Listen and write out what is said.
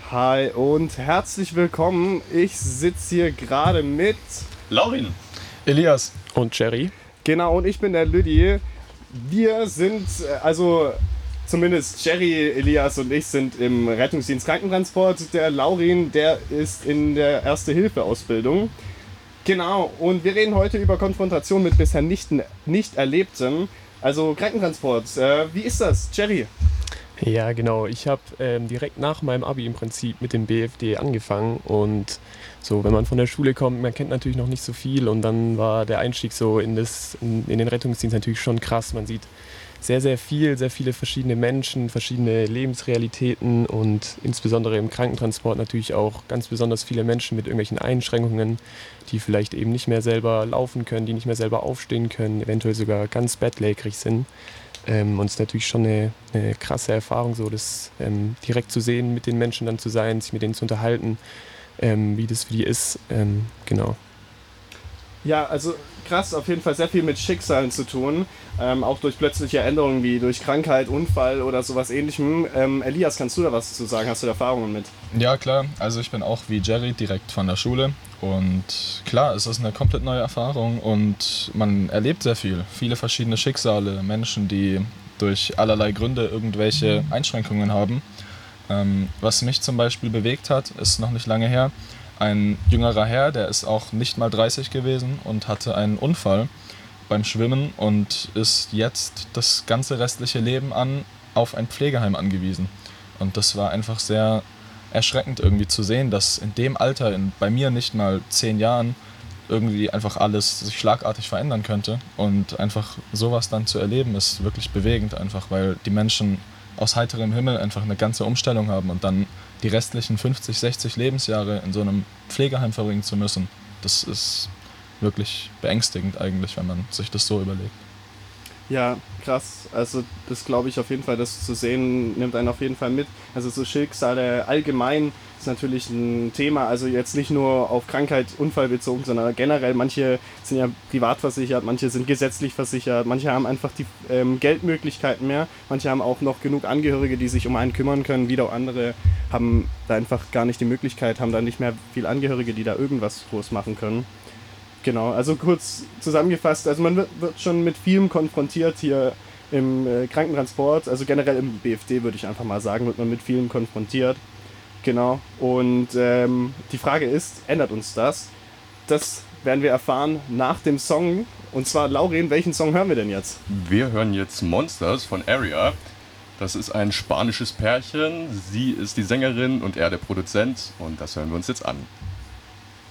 Hi und herzlich willkommen. Ich sitze hier gerade mit Laurin. Elias. Und Jerry. Genau, und ich bin der Lüdi. Wir sind, also zumindest Jerry, Elias und ich sind im Rettungsdienst Krankentransport. Der Laurin, der ist in der Erste-Hilfe-Ausbildung. Genau, und wir reden heute über Konfrontation mit bisher nicht Erlebtem. Also Krankentransport. Wie ist das, Jerry? Ja, genau. Ich habe direkt nach meinem Abi im Prinzip mit dem BFD angefangen und so, wenn man von der Schule kommt, man kennt natürlich noch nicht so viel und dann war der Einstieg so in den Rettungsdienst natürlich schon krass. Man sieht sehr, sehr viele verschiedene Menschen, verschiedene Lebensrealitäten und insbesondere im Krankentransport natürlich auch ganz besonders viele Menschen mit irgendwelchen Einschränkungen, die vielleicht eben nicht mehr selber laufen können, die nicht mehr selber aufstehen können, eventuell sogar ganz bettlägerig sind. Und es ist natürlich schon eine krasse Erfahrung, so das direkt zu sehen, mit den Menschen dann zu sein, sich mit denen zu unterhalten, wie das für die ist. Genau. Ja, also krass, auf jeden Fall sehr viel mit Schicksalen zu tun, auch durch plötzliche Änderungen wie durch Krankheit, Unfall oder sowas ähnlichem. Elias, kannst du da was zu sagen? Hast du da Erfahrungen mit? Ja, klar. Also ich bin auch wie Jerry direkt von der Schule. Und klar, es ist eine komplett neue Erfahrung und man erlebt sehr viel. Viele verschiedene Schicksale, Menschen, die durch allerlei Gründe irgendwelche Einschränkungen haben. Was mich zum Beispiel bewegt hat, ist noch nicht lange her, ein jüngerer Herr, der ist auch nicht mal 30 gewesen und hatte einen Unfall beim Schwimmen und ist jetzt das ganze restliche Leben auf ein Pflegeheim angewiesen. Und das war einfach sehr erschreckend irgendwie zu sehen, dass in dem Alter, bei mir nicht mal 10 Jahren, irgendwie einfach alles sich schlagartig verändern könnte. Und einfach sowas dann zu erleben, ist wirklich bewegend einfach, weil die Menschen aus heiterem Himmel einfach eine ganze Umstellung haben und dann die restlichen 50, 60 Lebensjahre in so einem Pflegeheim verbringen zu müssen. Das ist wirklich beängstigend eigentlich, wenn man sich das so überlegt. Ja, krass. Also das glaube ich auf jeden Fall, das zu sehen, nimmt einen auf jeden Fall mit. Also so Schicksale allgemein ist natürlich ein Thema, also jetzt nicht nur auf Krankheit, Unfall bezogen, sondern generell, manche sind ja privat versichert, manche sind gesetzlich versichert, manche haben einfach die Geldmöglichkeiten mehr, manche haben auch noch genug Angehörige, die sich um einen kümmern können, wieder andere haben da einfach gar nicht die Möglichkeit, haben da nicht mehr viel Angehörige, die da irgendwas groß machen können. Genau, also kurz zusammengefasst, also man wird schon mit vielem konfrontiert hier im Krankentransport, also generell im BFD würde ich einfach mal sagen, wird man mit vielem konfrontiert. Genau, und die Frage ist, ändert uns das? Das werden wir erfahren nach dem Song. Und zwar, Laurin, welchen Song hören wir denn jetzt? Wir hören jetzt Monsters von Area. Das ist ein spanisches Pärchen. Sie ist die Sängerin und er der Produzent. Und das hören wir uns jetzt an.